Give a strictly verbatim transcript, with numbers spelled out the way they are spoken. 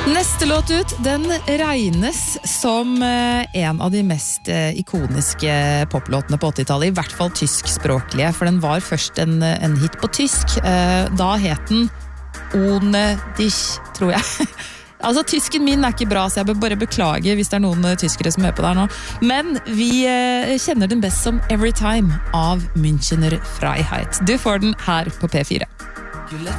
Neste låt ut, den regnes som en av de mest ikoniske poplåtene på åttitallet, i hvert fall tyskspråklige, for den var først en, en hit på tysk. Da het den Ohne dich, tror jeg. Altså, tysken min er ikke bra, så jeg bør bare beklage hvis det er noen tyskere som hører på der nå. Men vi kjenner den best som Every Time av Münchener Freiheit. Du får den her på P fire.